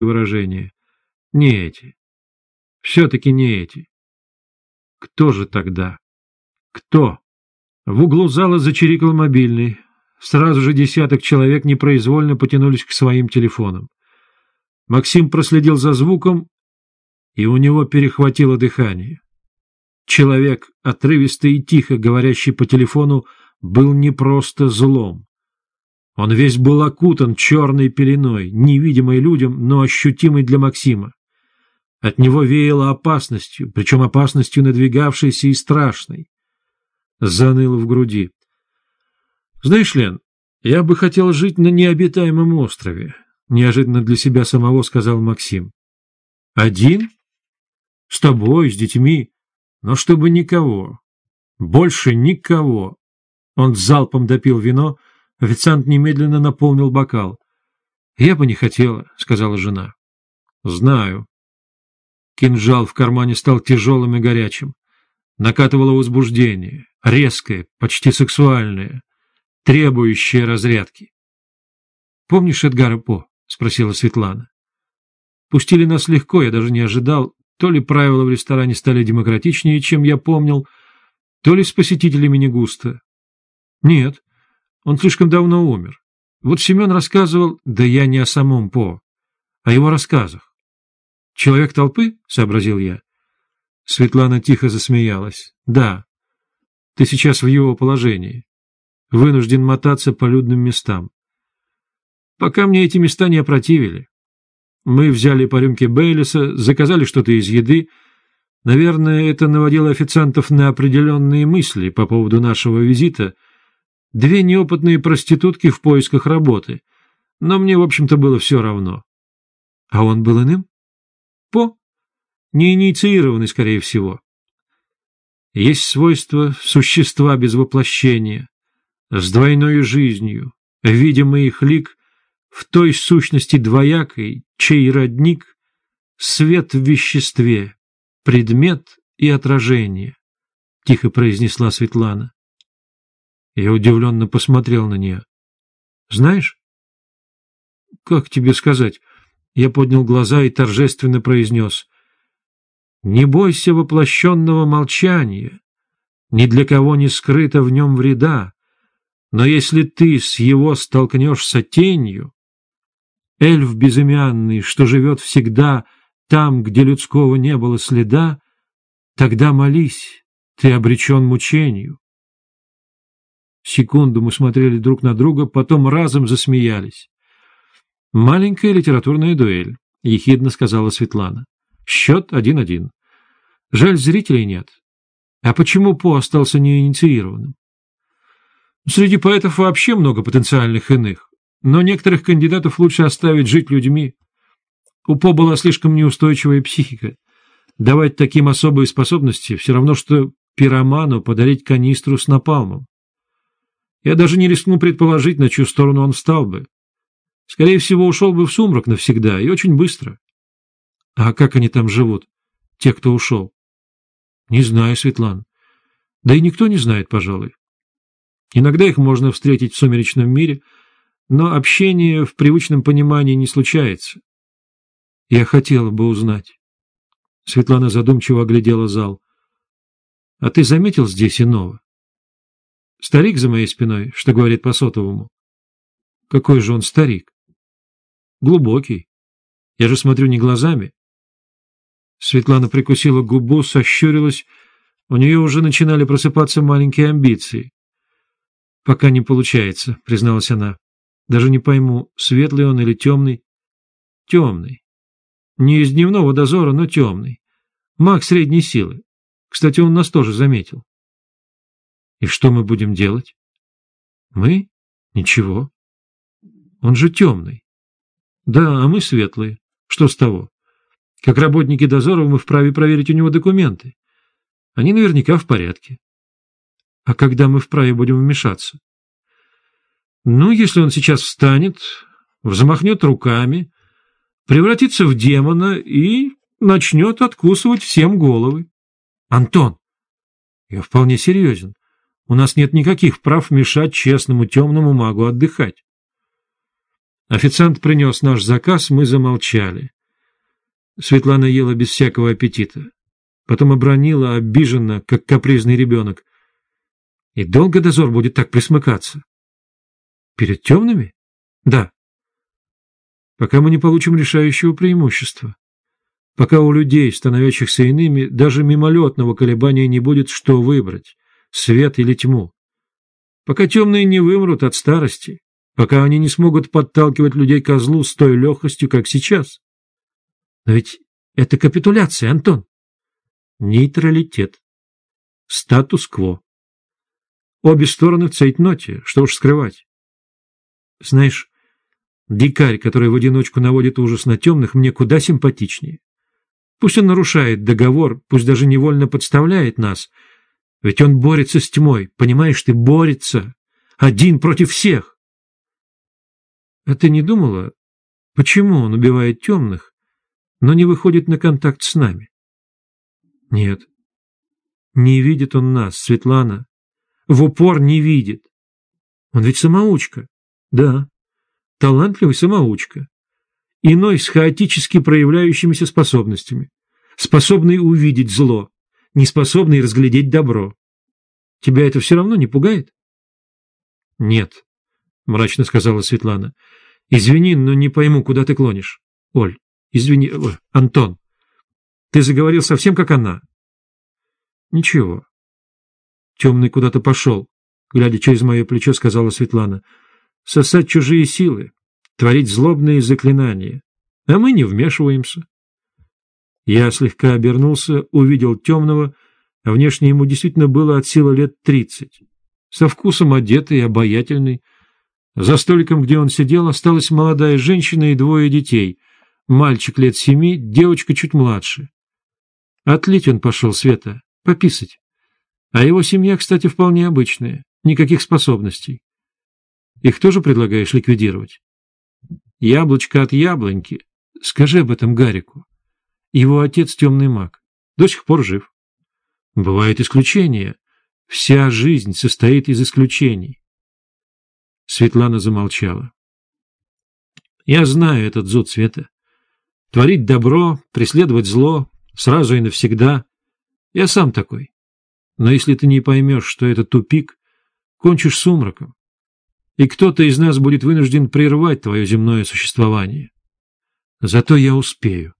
выражение. Не эти. Все-таки не эти. Кто же тогда? Кто? В углу зала зачирикал мобильный. Сразу же десяток человек непроизвольно потянулись к своим телефонам. Максим проследил за звуком, и у него перехватило дыхание. Человек, отрывисто и тихо говорящий по телефону, был не просто злом. Он весь был окутан черной пеленой, невидимой людям, но ощутимой для Максима. От него веяло опасностью, причем опасностью надвигавшейся и страшной. Заныло в груди. «Знаешь, Лен, я бы хотел жить на необитаемом острове», — неожиданно для себя самого сказал Максим. «Один? С тобой, с детьми, но чтобы никого. Больше никого». Он залпом допил вино, официант немедленно наполнил бокал. «Я бы не хотела», — сказала жена. «Знаю». Кинжал в кармане стал тяжелым и горячим. Накатывало возбуждение, резкое, почти сексуальное, требующее разрядки. «Помнишь Эдгара По?» — спросила Светлана. «Пустили нас легко, я даже не ожидал. То ли правила в ресторане стали демократичнее, чем я помнил, то ли с посетителями не густо. Нет, он слишком давно умер. Вот Семен рассказывал, да я не о самом По, о его рассказах. «Человек толпы?» — сообразил я. Светлана тихо засмеялась. «Да, ты сейчас в его положении. Вынужден мотаться по людным местам. Пока мне эти места не опротивили. Мы взяли по рюмке Бейлиса, заказали что-то из еды. Наверное, это наводило официантов на определенные мысли по поводу нашего визита. 2 неопытные проститутки в поисках работы. Но мне, в общем-то, было все равно». «А он был иным?» «По? Не инициированный, скорее всего. Есть свойства существа без воплощения, с двойной жизнью, видимый их лик в той сущности двоякой, чей родник — свет в веществе, предмет и отражение», — тихо произнесла Светлана. Я удивленно посмотрел на нее. «Знаешь?» «Как тебе сказать?» Я поднял глаза и торжественно произнес: «Не бойся воплощенного молчания, ни для кого не скрыто в нем вреда, но если ты с его столкнешься тенью, эльф безымянный, что живет всегда там, где людского не было следа, тогда молись, ты обречен мучению». Секунду мы смотрели друг на друга, потом разом засмеялись. «Маленькая литературная дуэль», — ехидно сказала Светлана. «Счет 1-1. Жаль, зрителей нет. А почему По остался неинициированным? Среди поэтов вообще много потенциальных иных, но некоторых кандидатов лучше оставить жить людьми. У По была слишком неустойчивая психика. Давать таким особые способности все равно, что пироману подарить канистру с напалмом. Я даже не рискну предположить, на чью сторону он встал бы. Скорее всего, ушел бы в сумрак навсегда и очень быстро. А как они там живут, те, кто ушел? Не знаю, Светлана. Да и никто не знает, пожалуй. Иногда их можно встретить в сумеречном мире, но общение в привычном понимании не случается. Я хотела бы узнать. Светлана задумчиво оглядела зал. А ты заметил здесь иного? Старик за моей спиной, что говорит по сотовому. Какой же он старик? Глубокий. Я же смотрю не глазами. Светлана прикусила губу, сощурилась. У нее уже начинали просыпаться маленькие амбиции. «Пока не получается», — призналась она. «Даже не пойму, светлый он или темный». «Темный. Не из дневного дозора, но темный. Маг средней силы. Кстати, он нас тоже заметил». «И что мы будем делать?» «Мы? Ничего. Он же темный». «Да, а мы светлые. Что с того? Как работники дозоров мы вправе проверить у него документы. Они наверняка в порядке. А когда мы вправе будем вмешаться? Ну, если он сейчас встанет, взмахнет руками, превратится в демона и начнет откусывать всем головы. Антон, я вполне серьезен. У нас нет никаких прав мешать честному темному магу отдыхать». Официант принес наш заказ, мы замолчали. Светлана ела без всякого аппетита. Потом обронила обиженно, как капризный ребенок. И долго дозор будет так присмыкаться? Перед темными? Да. Пока мы не получим решающего преимущества. Пока у людей, становящихся иными, даже мимолетного колебания не будет, что выбрать — свет или тьму. Пока темные не вымрут от старости, пока они не смогут подталкивать людей ко злу с той легкостью, как сейчас. Но ведь это капитуляция, Антон. Нейтралитет. Статус-кво. Обе стороны в цейтноте, что уж скрывать. Знаешь, дикарь, который в одиночку наводит ужас на темных, мне куда симпатичнее. Пусть он нарушает договор, пусть даже невольно подставляет нас, ведь он борется с тьмой, понимаешь ты, борется. Один против всех. А ты не думала, почему он убивает темных, но не выходит на контакт с нами? Нет. Не видит он нас, Светлана. В упор не видит. Он ведь самоучка. Да, талантливый самоучка. Иной с хаотически проявляющимися способностями. Способный увидеть зло, не способный разглядеть добро. Тебя это все равно не пугает? Нет, мрачно сказала Светлана. Извини, но не пойму, куда ты клонишь. Оль, извини, Антон, ты заговорил совсем как она. Ничего. Темный куда-то пошел, глядя через мое плечо, сказала Светлана. Сосать чужие силы, творить злобные заклинания. А мы не вмешиваемся. Я слегка обернулся, увидел темного, а внешне ему действительно было от силы лет 30. Со вкусом одетый и обаятельный. За столиком, где он сидел, осталась молодая женщина и двое детей. Мальчик лет 7, девочка чуть младше. Отлить он пошел, Света, пописать. А его семья, кстати, вполне обычная, никаких способностей. Их тоже предлагаешь ликвидировать? Яблочко от яблоньки. Скажи об этом Гарику. Его отец темный маг. До сих пор жив. Бывают исключения. Вся жизнь состоит из исключений. Светлана замолчала. Я знаю этот зуд, Света. Творить добро, преследовать зло, сразу и навсегда. Я сам такой. Но если ты не поймешь, что это тупик, кончишь сумраком, и кто-то из нас будет вынужден прервать твое земное существование. Зато я успею.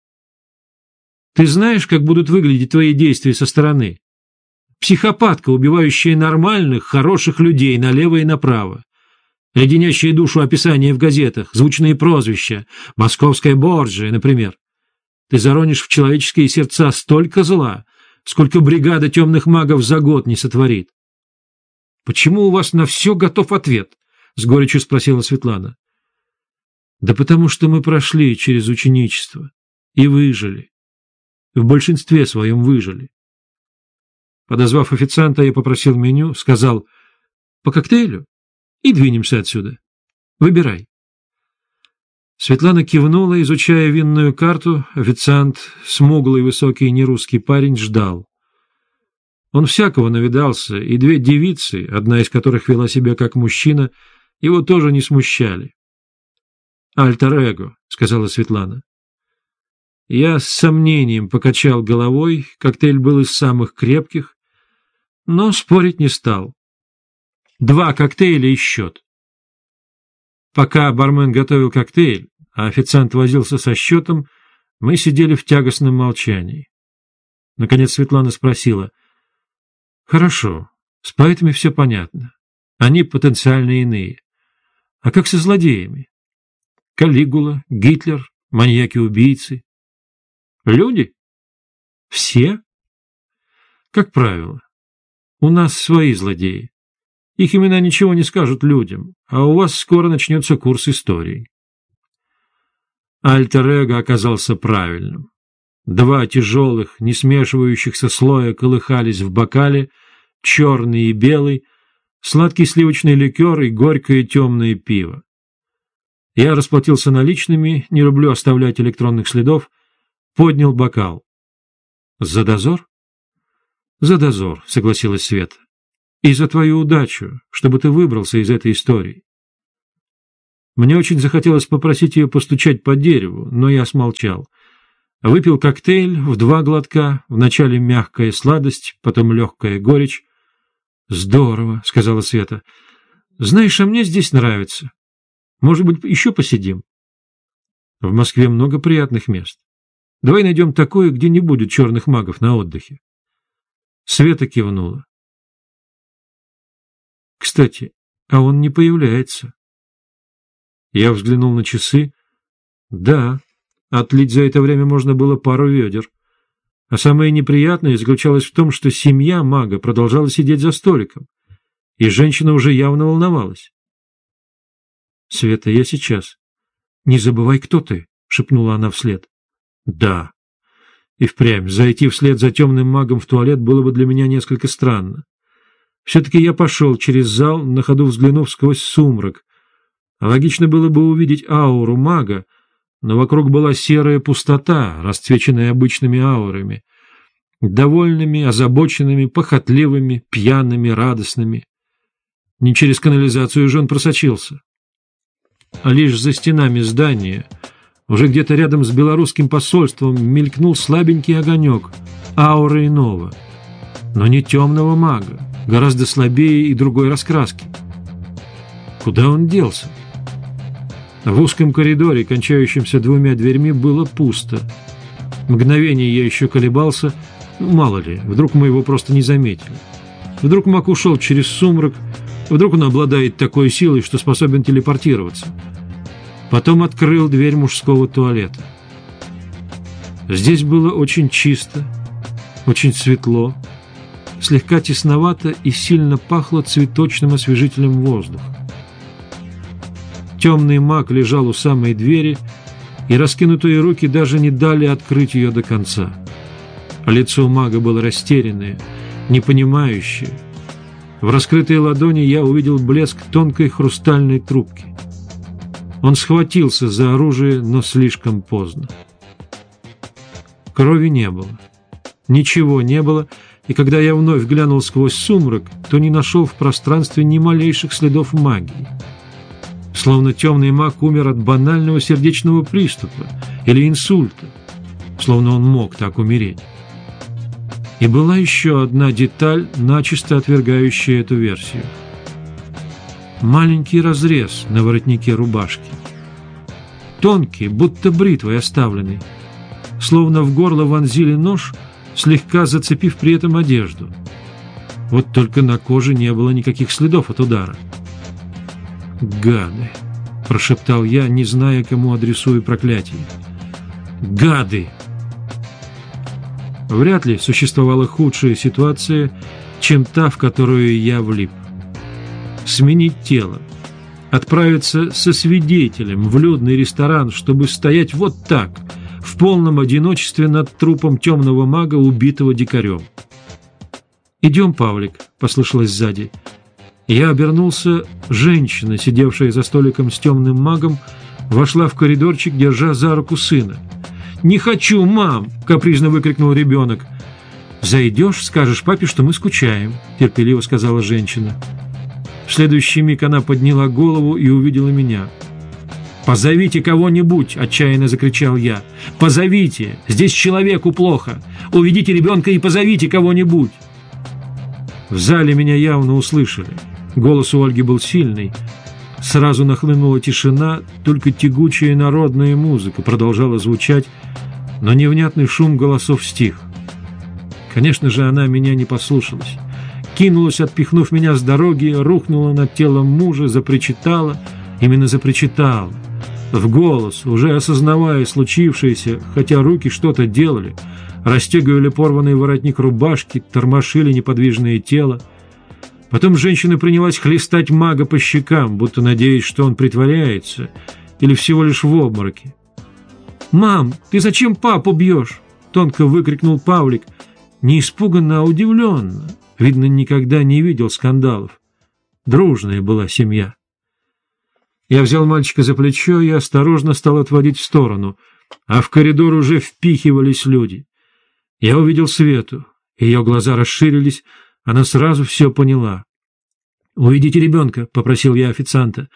Ты знаешь, как будут выглядеть твои действия со стороны? Психопатка, убивающая нормальных, хороших людей налево и направо. Леденящие душу описания в газетах, звучные прозвища, московская Борджия, например. Ты заронишь в человеческие сердца столько зла, сколько бригада темных магов за год не сотворит. — Почему у вас на все готов ответ? — с горечью спросила Светлана. — Да потому что мы прошли через ученичество и выжили. В большинстве своем выжили. Подозвав официанта, я попросил меню, сказал: «По коктейлю? И двинемся отсюда. Выбирай». Светлана кивнула, изучая винную карту. Официант, смуглый, высокий, нерусский парень, ждал. Он всякого навидался, и две девицы, одна из которых вела себя как мужчина, его тоже не смущали. «Альтер-эго», — сказала Светлана. Я с сомнением покачал головой, коктейль был из самых крепких, но спорить не стал. 2 коктейля и счет. Пока бармен готовил коктейль, а официант возился со счетом, мы сидели в тягостном молчании. Наконец Светлана спросила: «Хорошо, с поэтами все понятно. Они потенциально иные. А как со злодеями? Калигула, Гитлер, маньяки-убийцы. Люди? Все? Как правило. У нас свои злодеи. Их имена ничего не скажут людям, а у вас скоро начнется курс истории». Альтер-эго оказался правильным. 2 тяжелых, не смешивающихся слоя колыхались в бокале, черный и белый, сладкий сливочный ликер и горькое темное пиво. Я расплатился наличными, не люблю оставлять электронных следов, поднял бокал. «За дозор?» «За дозор», — согласилась Света. «И за твою удачу, чтобы ты выбрался из этой истории». Мне очень захотелось попросить ее постучать по дереву, но я смолчал. Выпил коктейль в 2 глотка, вначале мягкая сладость, потом легкая горечь. «Здорово», — сказала Света. «Знаешь, а мне здесь нравится. Может быть, еще посидим? В Москве много приятных мест. Давай найдем такое, где не будет черных магов на отдыхе». Света кивнула. «Кстати, а он не появляется». Я взглянул на часы. Да, отлить за это время можно было пару ведер. А самое неприятное заключалось в том, что семья мага продолжала сидеть за столиком, и женщина уже явно волновалась. «Света, я сейчас». «Не забывай, кто ты», — шепнула она вслед. «Да». И впрямь, зайти вслед за темным магом в туалет было бы для меня несколько странно. Все-таки я пошел через зал, на ходу взглянув сквозь сумрак. Логично было бы увидеть ауру мага, но вокруг была серая пустота, расцвеченная обычными аурами, довольными, озабоченными, похотливыми, пьяными, радостными. Не через канализацию же он просочился, а лишь за стенами здания. Уже где-то рядом с белорусским посольством мелькнул слабенький огонек ауры иного, но не темного мага, гораздо слабее и другой раскраски. Куда он делся? В узком коридоре, кончающемся 2 дверьми, было пусто. Мгновение я еще колебался. Мало ли, вдруг мы его просто не заметили. Вдруг маг ушел через сумрак, вдруг он обладает такой силой, что способен телепортироваться. Потом открыл дверь мужского туалета. Здесь было очень чисто, очень светло, слегка тесновато и сильно пахло цветочным освежителем воздуха. Темный маг лежал у самой двери, и раскинутые руки даже не дали открыть ее до конца. Лицо мага было растерянное, непонимающее. В раскрытой ладони я увидел блеск тонкой хрустальной трубки. Он схватился за оружие, но слишком поздно. Крови не было. Ничего не было, и когда я вновь глянул сквозь сумрак, то не нашел в пространстве ни малейших следов магии. Словно темный маг умер от банального сердечного приступа или инсульта, словно он мог так умереть. И была еще одна деталь, начисто отвергающая эту версию. Маленький разрез на воротнике рубашки. Тонкий, будто бритвой оставленный. Словно в горло вонзили нож, слегка зацепив при этом одежду. Вот только на коже не было никаких следов от удара. «Гады!» — прошептал я, не зная, кому адресую проклятие. «Гады!» Вряд ли существовала худшая ситуация, чем та, в которую я влип. Сменить тело, отправиться со свидетелем в людный ресторан, чтобы стоять вот так, в полном одиночестве над трупом темного мага, убитого дикарем. «Идем, Павлик», — послышалось сзади. Я обернулся. Женщина, сидевшая за столиком с темным магом, вошла в коридорчик, держа за руку сына. «Не хочу, мам!» — капризно выкрикнул ребенок. «Зайдешь, скажешь папе, что мы скучаем», — терпеливо сказала женщина. В следующий миг она подняла голову и увидела меня. «Позовите кого-нибудь!» — отчаянно закричал я. «Позовите! Здесь человеку плохо! Уведите ребенка и позовите кого-нибудь!» В зале меня явно услышали. Голос у Ольги был сильный. Сразу нахлынула тишина, только тягучая народная музыка продолжала звучать, но невнятный шум голосов стих. Конечно же, она меня не послушалась. Кинулась, отпихнув меня с дороги, рухнула над телом мужа, запричитала, именно запричитала, в голос, уже осознавая случившееся, хотя руки что-то делали, расстегивали порванный воротник рубашки, тормошили неподвижное тело. Потом женщина принялась хлестать мага по щекам, будто надеясь, что он притворяется или всего лишь в обмороке. «Мам, ты зачем папу бьешь?» — тонко выкрикнул Павлик, не испуганно, а удивленно. Видно, никогда не видел скандалов. Дружная была семья. Я взял мальчика за плечо и осторожно стал отводить в сторону, а в коридор уже впихивались люди. Я увидел Свету, ее глаза расширились, она сразу все поняла. «Уведите ребенка», — попросил я официанта.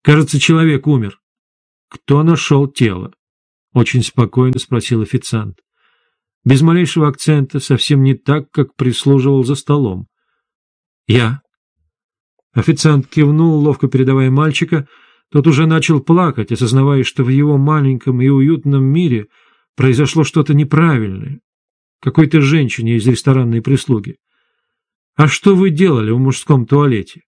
Кажется, человек умер. Кто нашел тело? Очень спокойно спросил официант. Без малейшего акцента, совсем не так, как прислуживал за столом. Я. Официант кивнул, ловко передавая мальчика. Тот уже начал плакать, осознавая, что в его маленьком и уютном мире произошло что-то неправильное. Какой-то женщине из ресторанной прислуги. «А что вы делали в мужском туалете?»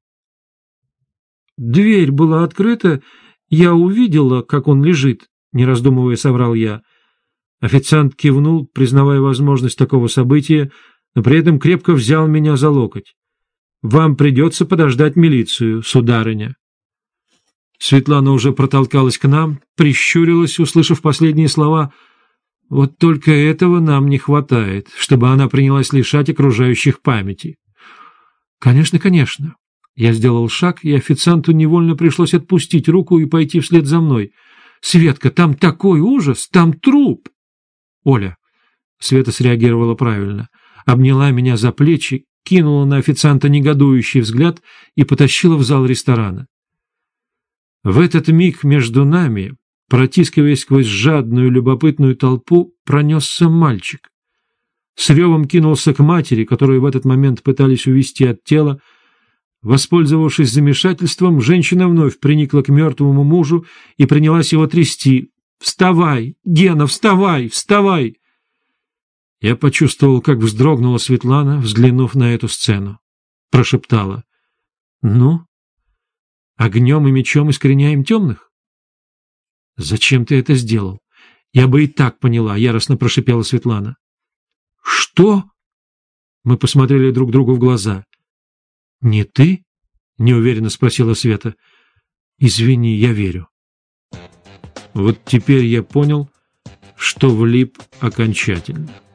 «Дверь была открыта, я увидела, как он лежит», — не раздумывая соврал я. Официант кивнул, признавая возможность такого события, но при этом крепко взял меня за локоть. «Вам придется подождать милицию, сударыня». Светлана уже протолкалась к нам, прищурилась, услышав последние слова. «Вот только этого нам не хватает, чтобы она принялась лишать окружающих памяти». «Конечно, конечно». Я сделал шаг, и официанту невольно пришлось отпустить руку и пойти вслед за мной. «Светка, там такой ужас! Там труп!» «Оля!» Света среагировала правильно. Обняла меня за плечи, кинула на официанта негодующий взгляд и потащила в зал ресторана. В этот миг между нами, протискиваясь сквозь жадную любопытную толпу, пронесся мальчик. С ревом кинулся к матери, которую в этот момент пытались увести от тела. Воспользовавшись замешательством, женщина вновь приникла к мертвому мужу и принялась его трясти. «Вставай! Гена, вставай! Вставай!» Я почувствовал, как вздрогнула Светлана, взглянув на эту сцену. Прошептала. «Ну? Огнем и мечом искореняем темных?» «Зачем ты это сделал? Я бы и так поняла», — яростно прошипела Светлана. «Что?» Мы посмотрели друг другу в глаза. «Не ты?» — неуверенно спросила Света. «Извини, я верю». Вот теперь я понял, что влип окончательно.